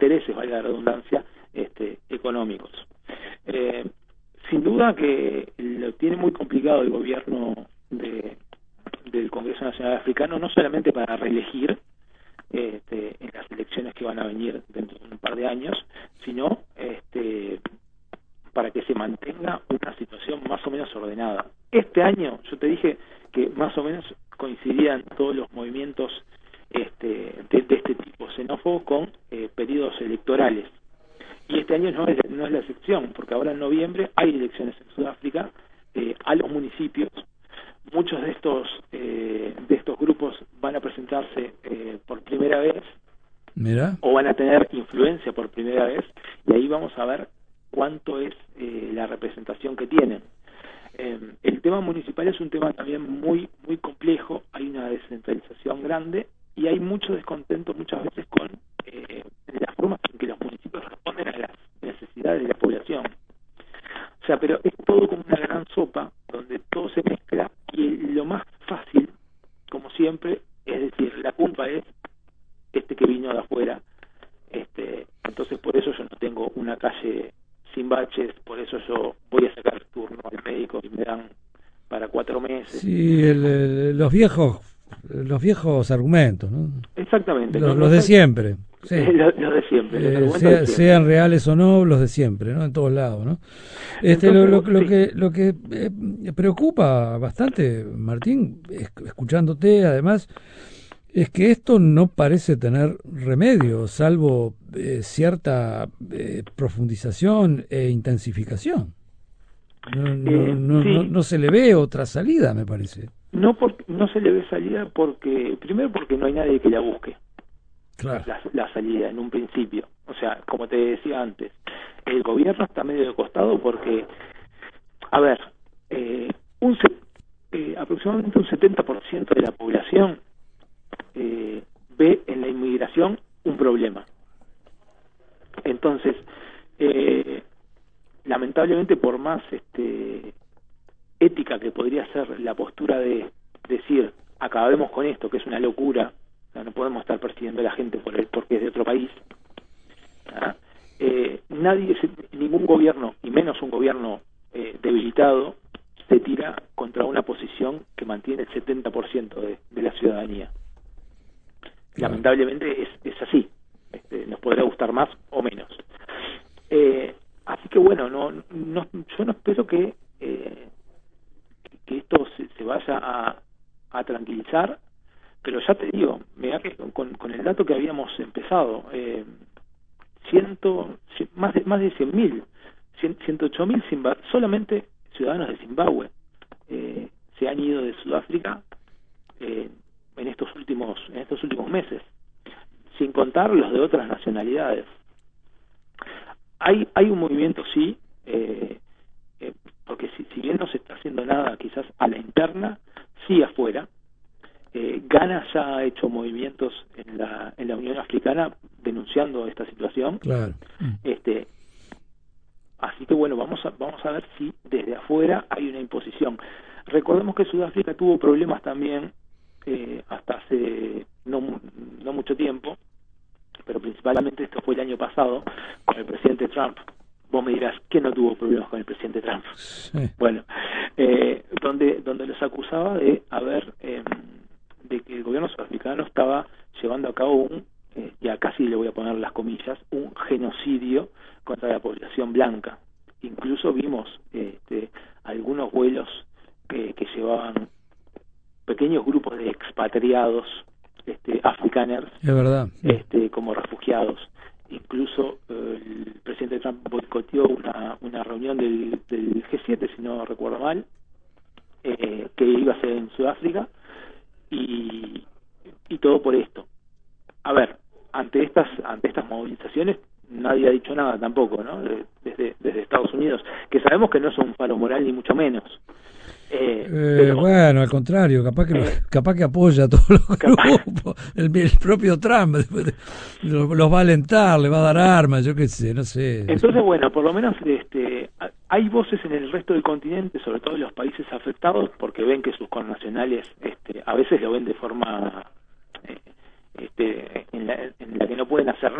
intereses, valga la redundancia, económicos. Sin duda que lo tiene muy complicado el gobierno del Congreso Nacional Africano, no solamente para reelegir en las elecciones que van a venir dentro de un par de años, sino para que se mantenga una situación más o menos ordenada. Este año, yo te dije que más o menos coincidían todos los movimientos de este tipo xenófobos con periodos electorales. Y este año no es la excepción, porque ahora en noviembre hay elecciones en Sudáfrica a los municipios. Muchos de estos grupos van a presentarse por primera vez. Mira. O van a tener influencia por primera vez, y ahí vamos a ver cuánto es la representación que tienen. El tema municipal es un tema también muy muy complejo. Hay una descentralización grande y hay mucho descontento muchas veces con la forma en que los municipios responden a las necesidades de la población. O sea, pero es todo como una gran sopa donde todo se mezcla, y lo más fácil, como siempre, es decir, la culpa es que vino de afuera. Entonces por eso yo no tengo una calle sin baches, por eso yo voy a sacar turno al médico y me dan para 4 meses. Sí, los viejos argumentos, ¿no? Exactamente. Los de siempre. Sí. Los de siempre. De siempre. Sean reales o no, los de siempre, ¿no? En todos lados, ¿no? Entonces, lo que preocupa bastante, Martín, escuchándote además, es que esto no parece tener remedio, salvo cierta profundización e intensificación. No se le ve otra salida, me parece. No se le ve salida primero porque no hay nadie que la busque. Claro. La salida en un principio. O sea, como te decía antes, el gobierno está medio de costado porque, a ver, aproximadamente un 70% de la población ve en la inmigración un problema. Entonces, lamentablemente, por más ética que podría ser la postura de decir acabemos con esto, que es una locura, o sea, no podemos estar persiguiendo a la gente porque es de otro país, ningún gobierno, y menos un gobierno debilitado, se tira contra una posición que mantiene el 70% de la ciudadanía. Lamentablemente es así. Nos podrá gustar más o menos. Así que bueno, yo no espero que esto se vaya a tranquilizar, pero ya te digo, mirá que con el dato que habíamos empezado, más de 100.000, 108.000 solamente ciudadanos de Zimbabue se han ido de Sudáfrica en estos últimos meses, sin contar los de otras nacionalidades. Hay un movimiento, sí, porque si bien no se está haciendo nada quizás a la interna, sí afuera. Ghana ya ha hecho movimientos en la Unión Africana denunciando esta situación. Claro. Así que bueno, vamos a ver si desde afuera hay una imposición. Recordemos que Sudáfrica tuvo problemas también hasta hace no mucho tiempo, pero principalmente esto fue el año pasado con el presidente Trump. Vos me dirás, ¿quién no tuvo problemas con el presidente Trump? Sí. Bueno, donde los acusaba de que el gobierno sudafricano estaba llevando a cabo y acá sí le voy a poner las comillas, un genocidio contra la población blanca. Incluso vimos algunos vuelos que llevaban pequeños grupos de expatriados africanos, es verdad, como refugiados. Incluso el presidente Trump boicoteó una reunión del G7, si no recuerdo mal, que iba a ser en Sudáfrica, y todo por esto. A ver, ante estas movilizaciones nadie ha dicho nada tampoco, ¿no? Desde Estados Unidos, que sabemos que no es un faro moral ni mucho menos. Pero, bueno, al contrario, capaz que apoya a todos los grupos. El propio Trump los va a alentar, le va a dar armas, yo qué sé, no sé. Entonces, bueno, por lo menos hay voces en el resto del continente, sobre todo en los países afectados, porque ven que sus connacionales a veces lo ven de forma en la que no pueden hacer